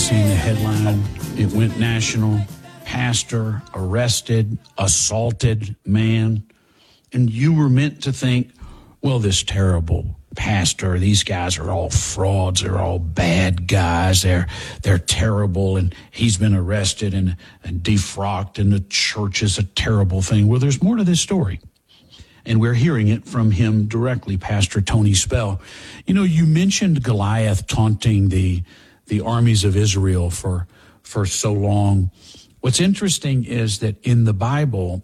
seen the headline. It went national. Pastor arrested, assaulted man. And you were meant to think, well, this terrible pastor, these guys are all frauds. They're all bad guys. They're terrible. And he's been arrested and defrocked, and the church is a terrible thing. Well, there's more to this story. And we're hearing it from him directly, Pastor Tony Spell. You know, you mentioned Goliath taunting the armies of Israel for so long. What's interesting is that in the Bible,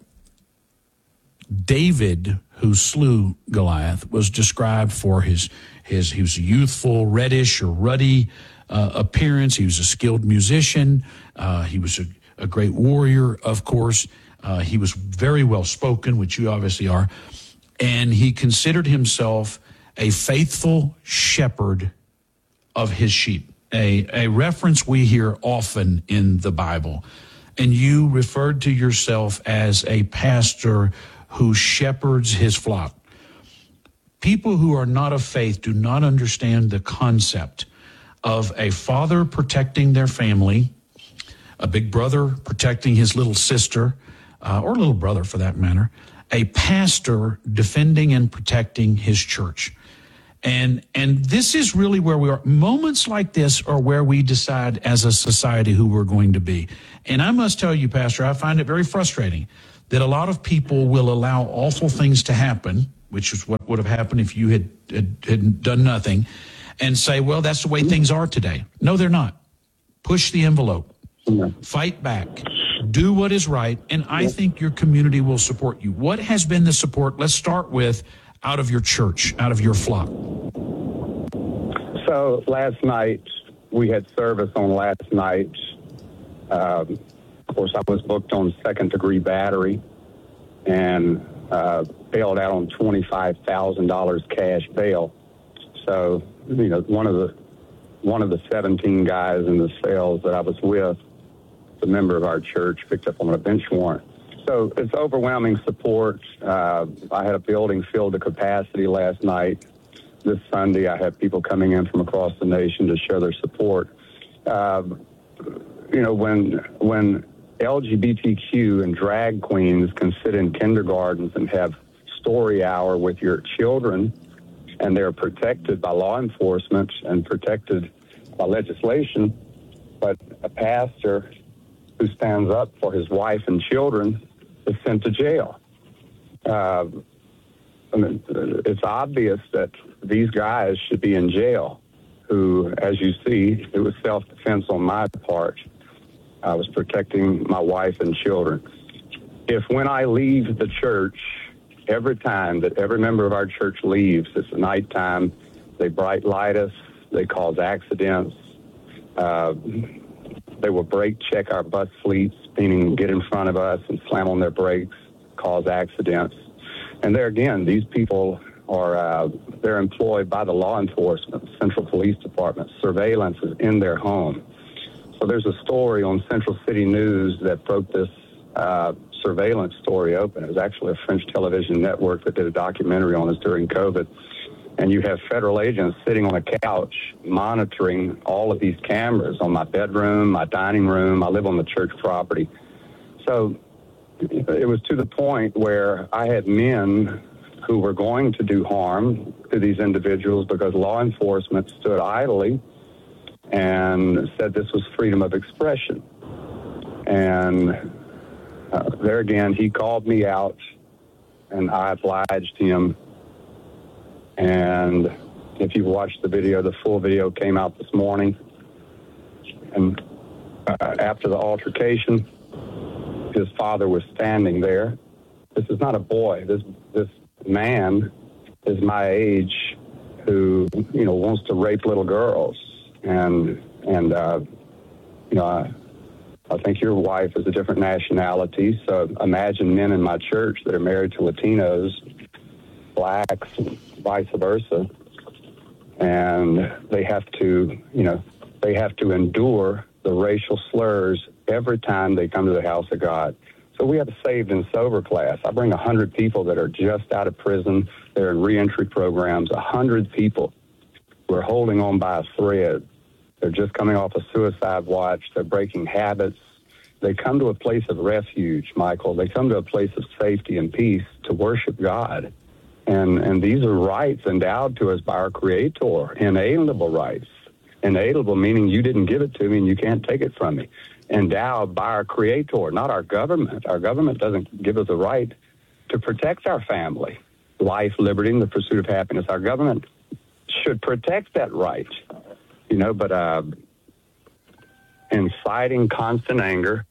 David, who slew Goliath, was described for he was a youthful, reddish or ruddy appearance. He was a skilled musician. He was a great warrior, of course. He was very well spoken, which you obviously are. And he considered himself a faithful shepherd of his sheep, a reference we hear often in the Bible. And you referred to yourself as a pastor who shepherds his flock. People who are not of faith do not understand the concept of a father protecting their family, a big brother protecting his little sister, or little brother for that matter, a pastor defending and protecting his church. And this is really where we are. Moments like this are where we decide as a society who we're going to be. And I must tell you, Pastor, I find it very frustrating that a lot of people will allow awful things to happen, which is what would have happened if you had done nothing, and say, well, that's the way things are today. No, they're not. Push the envelope. Fight back. Do what is right, and I think your community will support you. What has been the support? Let's start with out of your church, out of your flock. So last night, we had service on last night. Of course, I was booked on second-degree battery and bailed out on $25,000 cash bail. So, you know, one of the 17 guys in the cells that I was with, a member of our church, picked up on a bench warrant. So it's overwhelming support. I had a building filled to capacity last night. This Sunday, I have people coming in from across the nation to show their support. You know, when LGBTQ and drag queens can sit in kindergartens and have story hour with your children, and they're protected by law enforcement and protected by legislation, but a pastor who stands up for his wife and children is sent to jail. I mean, it's obvious that these guys should be in jail, who, as you see, it was self-defense on my part. I was protecting my wife and children. If when I leave the church, every time that every member of our church leaves, it's nighttime, they bright light us, they cause accidents, they will brake check our bus fleets, meaning get in front of us and slam on their brakes, cause accidents. And there again, these people are, they're employed by the law enforcement, Central Police Department. Surveillance is in their home. So there's a story on Central City News that broke this surveillance story open. It was actually a French television network that did a documentary on us during COVID. And you have federal agents sitting on a couch monitoring all of these cameras on my bedroom, my dining room. I live on the church property. So it was to the point where I had men who were going to do harm to these individuals because law enforcement stood idly and said this was freedom of expression. And there again, he called me out, and I obliged him. And if you watched the video, the full video came out this morning. And after the altercation, his father was standing there. This is not a boy. This man is my age, who, you know, wants to rape little girls. And you know, I think your wife is a different nationality. So imagine men in my church that are married to Latinos, blacks, and vice versa. And they have to, you know, they have to endure the racial slurs every time they come to the house of God. So we have a saved and sober class. I bring 100 people that are just out of prison. They're in reentry programs, 100 people. We're holding on by a thread. They're just coming off a suicide watch. They're breaking habits. They come to a place of refuge, Michael. They come to a place of safety and peace to worship God. And these are rights endowed to us by our Creator, inalienable rights. Inalienable meaning you didn't give it to me and you can't take it from me. Endowed by our Creator, not our government. Our government doesn't give us a right to protect our family, life, liberty, and the pursuit of happiness. Our government should protect that right, but inciting constant anger,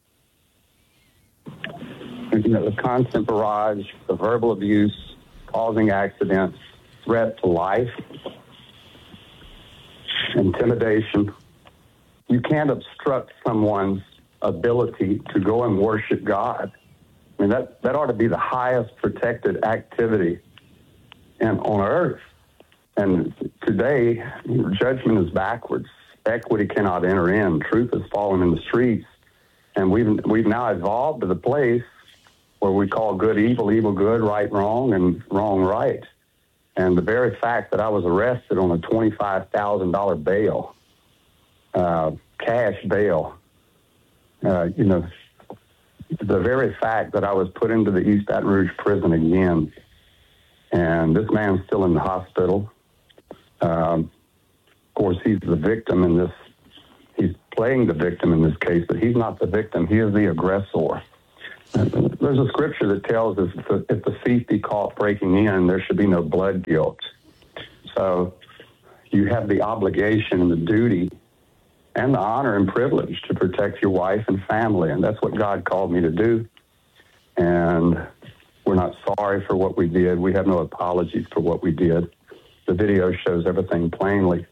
the constant barrage, the verbal abuse, causing accidents, threat to life, intimidation. You can't obstruct someone's ability to go and worship God. I mean, that ought to be the highest protected activity on earth. And today, judgment is backwards. Equity cannot enter in. Truth has fallen in the streets. And we've now evolved to the place where we call good evil, evil good, right wrong, and wrong right. And the very fact that I was arrested on a $25,000 bail, cash bail, the very fact that I was put into the East Baton Rouge prison again, and this man's still in the hospital. Of course, he's the victim in this. He's playing the victim in this case, but he's not the victim. He is the aggressor. There's a scripture that tells us if the thief be caught breaking in, there should be no blood guilt. So you have the obligation and the duty and the honor and privilege to protect your wife and family, and that's what God called me to do. And we're not sorry for what we did. We have no apologies for what we did. The video shows everything plainly.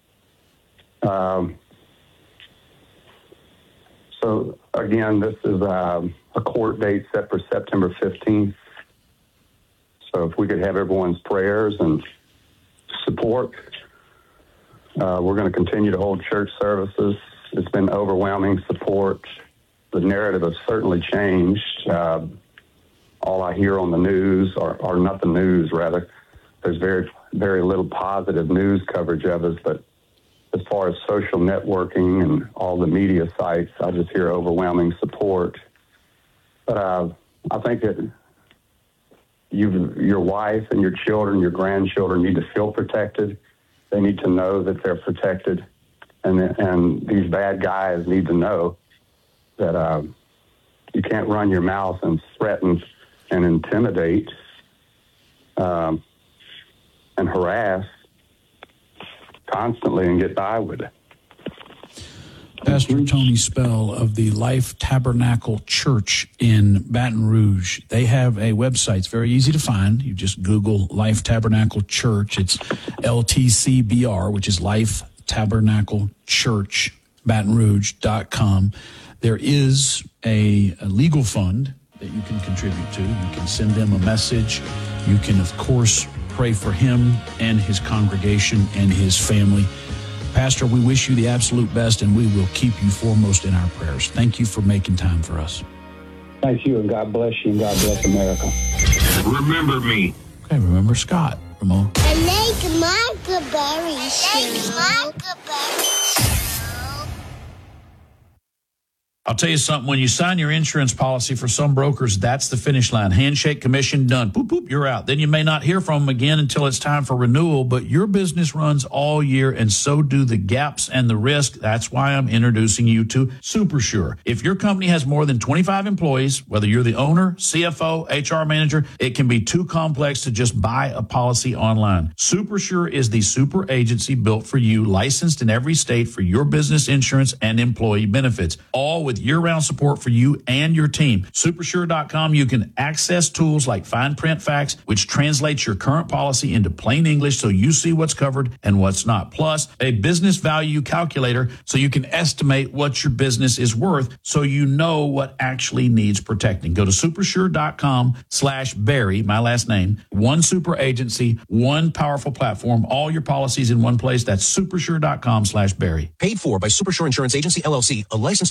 So, again, this is a court date set for September 15th. So if we could have everyone's prayers and support, we're going to continue to hold church services. It's been overwhelming support. The narrative has certainly changed. All I hear on the news, or not the news, rather, there's very, very little positive news coverage of us, but as far as social networking and all the media sites, I just hear overwhelming support. But I think that your wife and your children, your grandchildren need to feel protected. They need to know that they're protected. And these bad guys need to know that you can't run your mouth and threaten and intimidate and harass constantly and get by with it. Pastor Tony Spell of the Life Tabernacle Church in Baton Rouge. They have a website. It's very easy to find. You just Google Life Tabernacle Church. It's LTCBR, which is Life Tabernacle Church, BatonRouge.com. There is a legal fund that you can contribute to. You can send them a message. You can, of course, pray for him and his congregation and his family. Pastor, we wish you the absolute best, and we will keep you foremost in our prayers. Thank you for making time for us. Thank you, and God bless you, and God bless America. Remember me. Okay, remember Scott, Ramon. I like Martha Berry Show. I'll tell you something, when you sign your insurance policy for some brokers, that's the finish line. Handshake, commission, done. Boop, boop, you're out. Then you may not hear from them again until it's time for renewal, but your business runs all year, and so do the gaps and the risk. That's why I'm introducing you to SuperSure. If your company has more than 25 employees, whether you're the owner, CFO, HR manager, it can be too complex to just buy a policy online. SuperSure is the super agency built for you, licensed in every state for your business insurance and employee benefits, all with year-round support for you and your team. Supersure.com, you can access tools like Fine Print Facts, which translates your current policy into plain English so you see what's covered and what's not. Plus, a business value calculator so you can estimate what your business is worth so you know what actually needs protecting. Go to supersure.com/Barry, my last name. One super agency, one powerful platform, all your policies in one place. That's supersure.com/Barry. Paid for by Supersure Insurance Agency, LLC, a licensed insurance agency.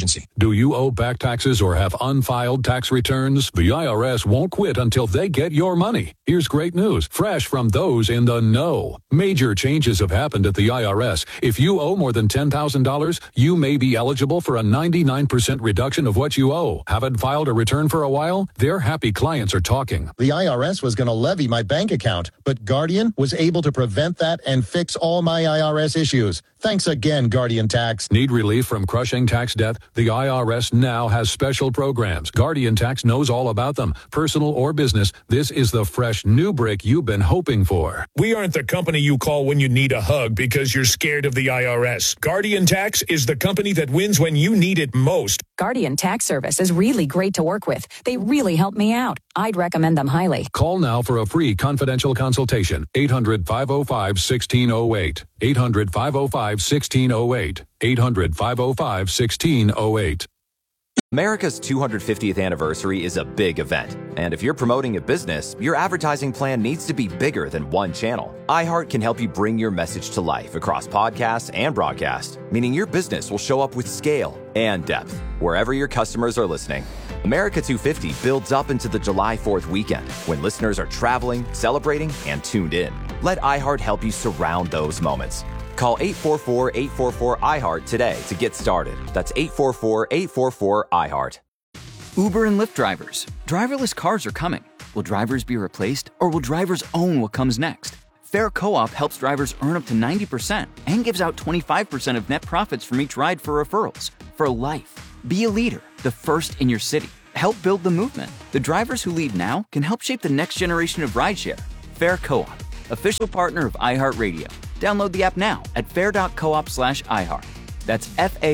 agency. Do you owe back taxes or have unfiled tax returns? The IRS won't quit until they get your money. Here's great news, fresh from those in the know. Major changes have happened at the IRS. If you owe more than $10,000, you may be eligible for a 99% reduction of what you owe. Haven't filed a return for a while? Their happy clients are talking. The IRS was going to levy my bank account, but Guardian was able to prevent that and fix all my IRS issues. Thanks again, Guardian Tax. Need relief from crushing tax debt? The IRS now has special programs. Guardian Tax knows all about them. Personal or business, this is the fresh new break you've been hoping for. We aren't the company you call when you need a hug because you're scared of the IRS. Guardian Tax is the company that wins when you need it most. Guardian Tax Service is really great to work with. They really helped me out. I'd recommend them highly. Call now for a free confidential consultation. 800-505-1608. 800-505-1608. 800-505-1608. America's 250th anniversary is a big event, and if you're promoting a business, your advertising plan needs to be bigger than one channel. iHeart can help you bring your message to life across podcasts and broadcast, meaning your business will show up with scale and depth wherever your customers are listening. America 250 builds up into the July 4th weekend when listeners are traveling, celebrating, and tuned in. Let iHeart help you surround those moments. Call 844-844-iHeart today to get started. That's 844-844-iHeart. Uber and Lyft drivers. Driverless cars are coming. Will drivers be replaced, or will drivers own what comes next? Fair Co-op helps drivers earn up to 90% and gives out 25% of net profits from each ride for referrals. For life. Be a leader, the first in your city. Help build the movement. The drivers who lead now can help shape the next generation of rideshare. Fair Co-op, official partner of iHeartRadio. Download the app now at fair.coop/iHeart. That's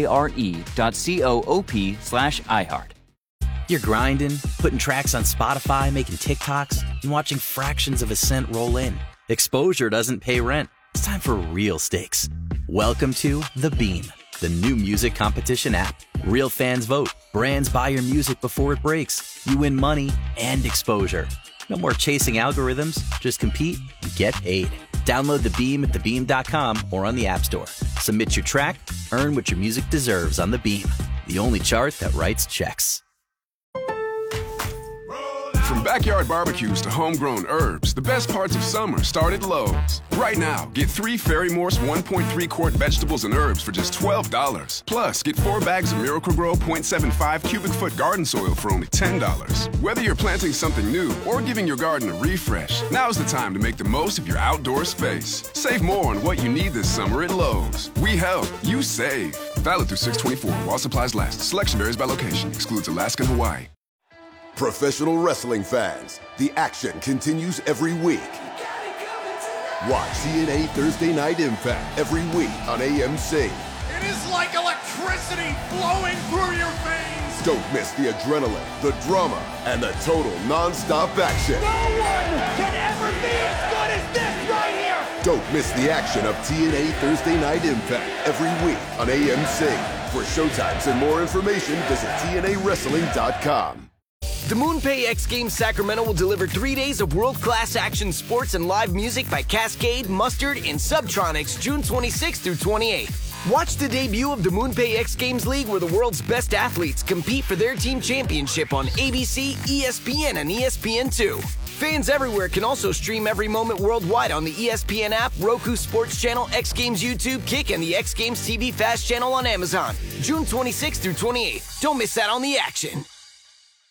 FARE.coop/iHeart. You're grinding, putting tracks on Spotify, making TikToks, and watching fractions of a cent roll in. Exposure doesn't pay rent. It's time for real stakes. Welcome to The Beam, the new music competition app. Real fans vote. Brands buy your music before it breaks. You win money and exposure. No more chasing algorithms. Just compete and get paid. Download The Beam at thebeam.com or on the App Store. Submit your track, earn what your music deserves on The Beam, the only chart that writes checks. From backyard barbecues to homegrown herbs, the best parts of summer start at Lowe's. Right now, get 3 Fairy Morse 1.3-quart vegetables and herbs for just $12. Plus, get 4 bags of Miracle-Gro 0.75 cubic foot garden soil for only $10. Whether you're planting something new or giving your garden a refresh, now's the time to make the most of your outdoor space. Save more on what you need this summer at Lowe's. We help, you save. Valid through 6/24 while supplies last. Selection varies by location. Excludes Alaska and Hawaii. Professional wrestling fans, the action continues every week. Watch TNA Thursday Night Impact every week on AMC. It is like electricity flowing through your veins. Don't miss the adrenaline, the drama, and the total non-stop action. No one can ever be as good as this right here. Don't miss the action of TNA Thursday Night Impact every week on AMC. For showtimes and more information, visit TNAWrestling.com. The MoonPay X Games Sacramento will deliver 3 days of world-class action sports and live music by Cascade, Mustard, and Subtronics June 26th through 28th. Watch the debut of the MoonPay X Games League where the world's best athletes compete for their team championship on ABC, ESPN, and ESPN2. Fans everywhere can also stream every moment worldwide on the ESPN app, Roku Sports Channel, X Games YouTube, Kick, and the X Games TV Fast Channel on Amazon. June 26th through 28th. Don't miss out on the action.